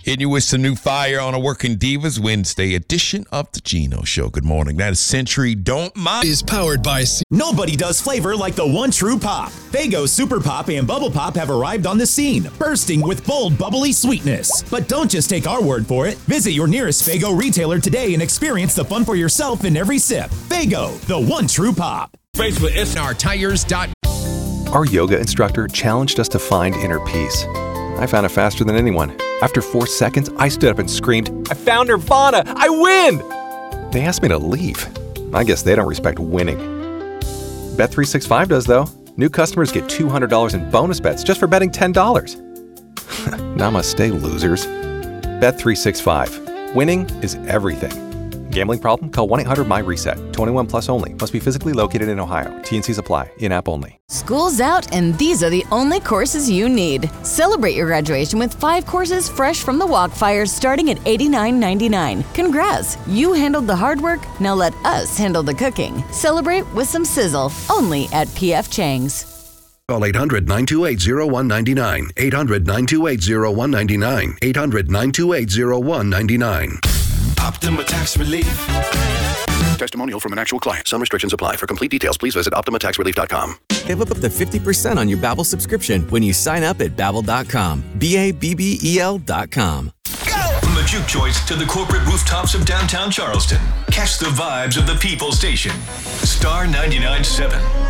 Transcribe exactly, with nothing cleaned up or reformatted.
Hitting you with some new fire on a Working Divas Wednesday edition of the Gino Show. Good morning. That is Century Don't Mind. Is powered by... C- Nobody does flavor like the one true pop. Faygo Super Pop and Bubble Pop have arrived on the scene, bursting with bold, bubbly sweetness. But don't just take our word for it. Visit your nearest Faygo retailer today and experience the fun for yourself in every sip. Faygo, the one true pop. Facebook, S R Tires dot Our yoga instructor challenged us to find inner peace. I found it faster than anyone. After four seconds, I stood up and screamed, "I found Nirvana! I win!" They asked me to leave. I guess they don't respect winning. Bet three sixty-five does, though. New customers get two hundred dollars in bonus bets just for betting ten dollars. Namaste, losers. Bet three sixty-five. Winning is everything. Gambling problem? Call one eight hundred M Y reset. twenty-one plus only. Must be physically located in Ohio. T and Cs apply. In-app only. School's out, and these are the only courses you need. Celebrate your graduation with five courses fresh from the Walkfire starting at eighty-nine ninety-nine. Congrats! You handled the hard work, now let us handle the cooking. Celebrate with some sizzle, only at P F Chang's. Call eight hundred nine two eight oh one nine nine. eight hundred nine two eight oh one nine nine. eight hundred nine two eight oh one nine nine. Optima Tax Relief. Testimonial from an actual client. Some restrictions apply. For complete details, please visit Optima Tax Relief dot com. Save up to fifty percent on your Babbel subscription when you sign up at Babbel dot com. B A B B E L dot com. From the juke joints to the corporate rooftops of downtown Charleston, catch the vibes of the People Station. Star ninety-nine point seven.